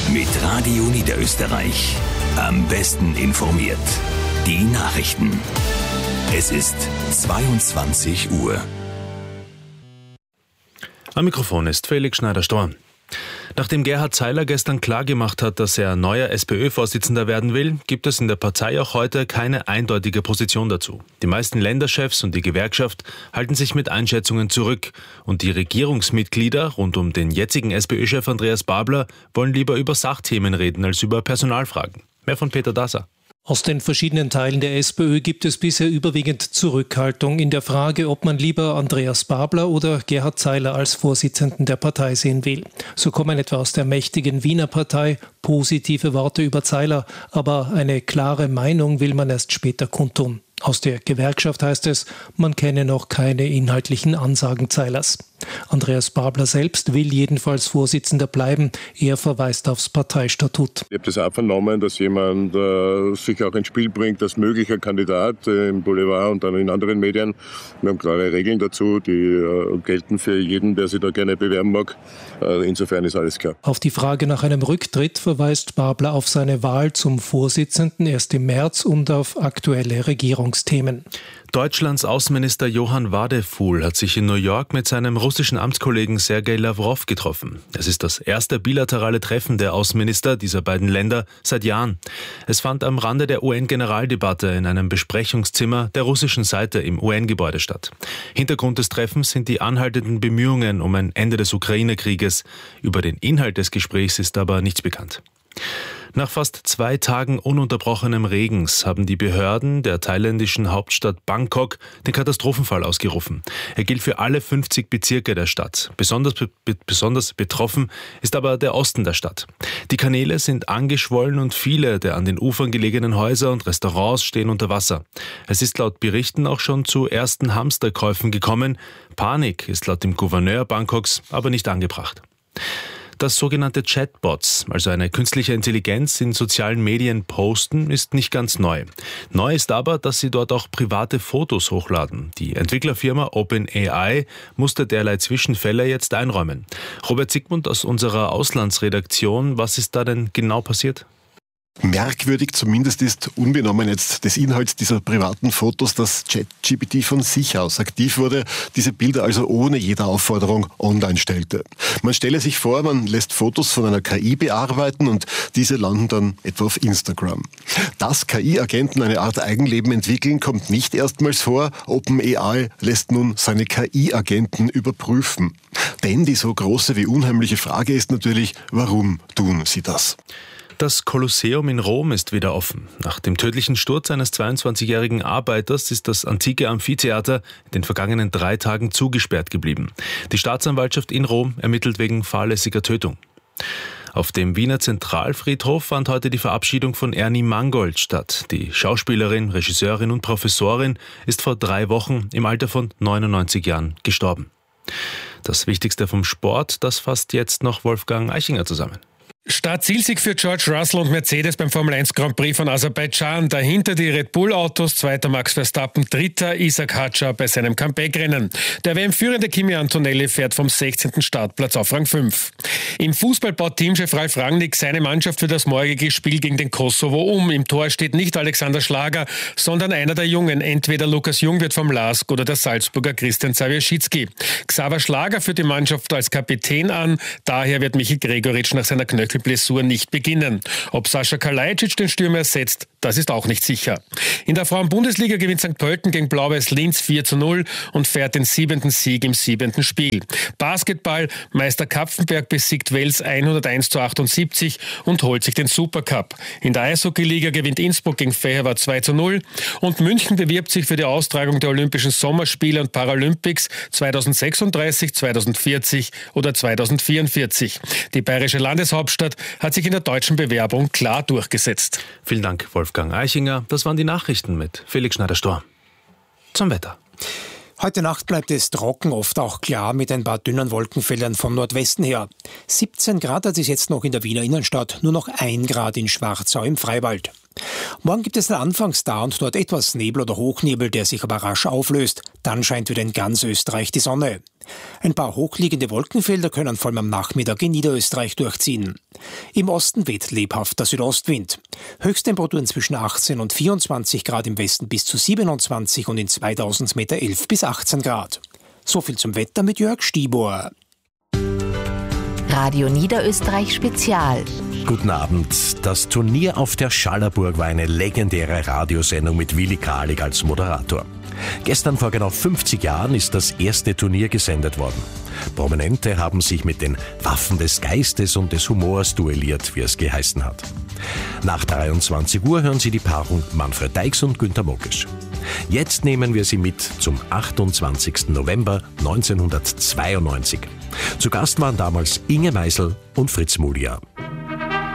Mit Radio Niederösterreich. Am besten informiert. Die Nachrichten. Es ist 22 Uhr. Am Mikrofon ist Felix Schneider-Storm. Nachdem Gerhard Zeiler gestern klargemacht hat, dass er neuer SPÖ-Vorsitzender werden will, gibt es in der Partei auch heute keine eindeutige Position dazu. Die meisten Länderchefs und die Gewerkschaft halten sich mit Einschätzungen zurück. Und die Regierungsmitglieder rund um den jetzigen SPÖ-Chef Andreas Babler wollen lieber über Sachthemen reden als über Personalfragen. Mehr von Peter Dasser. Aus den verschiedenen Teilen der SPÖ gibt es bisher überwiegend Zurückhaltung in der Frage, ob man lieber Andreas Babler oder Gerhard Zeiler als Vorsitzenden der Partei sehen will. So kommen etwa aus der mächtigen Wiener Partei positive Worte über Zeiler, aber eine klare Meinung will man erst später kundtun. Aus der Gewerkschaft heißt es, man kenne noch keine inhaltlichen Ansagen Zeilers. Andreas Babler selbst will jedenfalls Vorsitzender bleiben. Er verweist aufs Parteistatut. Ich habe das auch vernommen, dass jemand sich auch ins Spiel bringt als möglicher Kandidat im Boulevard und dann in anderen Medien. Wir haben klare Regeln dazu, die gelten für jeden, der sich da gerne bewerben mag. Insofern ist alles klar. Auf die Frage nach einem Rücktritt verweist Babler auf seine Wahl zum Vorsitzenden erst im März und auf aktuelle Regierungsthemen. Deutschlands Außenminister Johann Wadefuhl hat sich in New York mit seinem russischen Amtskollegen Sergei Lawrow getroffen. Es ist das erste bilaterale Treffen der Außenminister dieser beiden Länder seit Jahren. Es fand am Rande der UN-Generaldebatte in einem Besprechungszimmer der russischen Seite im UN-Gebäude statt. Hintergrund des Treffens sind die anhaltenden Bemühungen um ein Ende des Ukraine-Krieges. Über den Inhalt des Gesprächs ist aber nichts bekannt. Nach fast 2 Tagen ununterbrochenem Regens haben die Behörden der thailändischen Hauptstadt Bangkok den Katastrophenfall ausgerufen. Er gilt für alle 50 Bezirke der Stadt. Besonders betroffen ist aber der Osten der Stadt. Die Kanäle sind angeschwollen und viele der an den Ufern gelegenen Häuser und Restaurants stehen unter Wasser. Es ist laut Berichten auch schon zu ersten Hamsterkäufen gekommen. Panik ist laut dem Gouverneur Bangkoks aber nicht angebracht. Dass sogenannte Chatbots, also eine künstliche Intelligenz, in sozialen Medien posten, ist nicht ganz neu. Neu ist aber, dass sie dort auch private Fotos hochladen. Die Entwicklerfirma OpenAI musste derlei Zwischenfälle jetzt einräumen. Robert Sigmund aus unserer Auslandsredaktion, was ist da denn genau passiert? Merkwürdig zumindest ist, unbenommen jetzt des Inhalts dieser privaten Fotos, dass ChatGPT von sich aus aktiv wurde, diese Bilder also ohne jede Aufforderung online stellte. Man stelle sich vor, man lässt Fotos von einer KI bearbeiten und diese landen dann etwa auf Instagram. Dass KI-Agenten eine Art Eigenleben entwickeln, kommt nicht erstmals vor. OpenAI lässt nun seine KI-Agenten überprüfen. Denn die so große wie unheimliche Frage ist natürlich, warum tun sie das? Das Kolosseum in Rom ist wieder offen. Nach dem tödlichen Sturz eines 22-jährigen Arbeiters ist das antike Amphitheater in den vergangenen 3 Tagen zugesperrt geblieben. Die Staatsanwaltschaft in Rom ermittelt wegen fahrlässiger Tötung. Auf dem Wiener Zentralfriedhof fand heute die Verabschiedung von Ernie Mangold statt. Die Schauspielerin, Regisseurin und Professorin ist vor 3 Wochen im Alter von 99 Jahren gestorben. Das Wichtigste vom Sport, das fasst jetzt noch Wolfgang Eichinger zusammen. Start-Zielsieg für George Russell und Mercedes beim Formel-1 Grand Prix von Aserbaidschan. Dahinter die Red Bull-Autos, zweiter Max Verstappen, dritter Isaac Hadjar bei seinem Comeback-Rennen. Der WM-führende Kimi Antonelli fährt vom 16. Startplatz auf Rang 5. Im Fußball baut Teamchef Ralf Rangnick seine Mannschaft für das morgige Spiel gegen den Kosovo um. Im Tor steht nicht Alexander Schlager, sondern einer der Jungen. Entweder Lukas Jung wird vom LASK oder der Salzburger Christian Zawierczycki. Xaver Schlager führt die Mannschaft als Kapitän an. Daher wird Michi Gregoritsch nach seiner Knöchelblessur nicht beginnen. Ob Sascha Kalajdzic den Stürmer ersetzt, das ist auch nicht sicher. In der Frauen-Bundesliga gewinnt St. Pölten gegen Blau-Weiß Linz 4:0 und fährt den 7. Sieg im 7. Spiel. Basketball, Meister Kapfenberg besiegt Wels 101:78 und holt sich den Supercup. In der Eishockey-Liga gewinnt Innsbruck gegen Fehervar 2:0 und München bewirbt sich für die Austragung der Olympischen Sommerspiele und Paralympics 2036, 2040 oder 2044. Die bayerische Landeshauptstadt hat sich in der deutschen Bewerbung klar durchgesetzt. Vielen Dank, Wolfgang Eichinger. Das waren die Nachrichten mit Felix Schneider-Storm. Zum Wetter. Heute Nacht bleibt es trocken, oft auch klar mit ein paar dünnen Wolkenfeldern vom Nordwesten her. 17 Grad hat es jetzt noch in der Wiener Innenstadt, nur noch 1 Grad in Schwarzau im Freiwald. Morgen gibt es anfangs da und dort etwas Nebel oder Hochnebel, der sich aber rasch auflöst. Dann scheint wieder in ganz Österreich die Sonne. Ein paar hochliegende Wolkenfelder können vor allem am Nachmittag in Niederösterreich durchziehen. Im Osten weht lebhafter Südostwind. Höchsttemperaturen zwischen 18 und 24 Grad im Westen bis zu 27 und in 2000 Meter 11 bis 18 Grad. So viel zum Wetter mit Jörg Stibor. Radio Niederösterreich Spezial. Guten Abend. Das Turnier auf der Schallerburg war eine legendäre Radiosendung mit Willi Krahlig als Moderator. Gestern vor genau 50 Jahren ist das erste Turnier gesendet worden. Prominente haben sich mit den Waffen des Geistes und des Humors duelliert, wie es geheißen hat. Nach 23 Uhr hören Sie die Paarung Manfred Deix und Günter Mokisch. Jetzt nehmen wir Sie mit zum 28. November 1992. Zu Gast waren damals Inge Meisel und Fritz Muliar.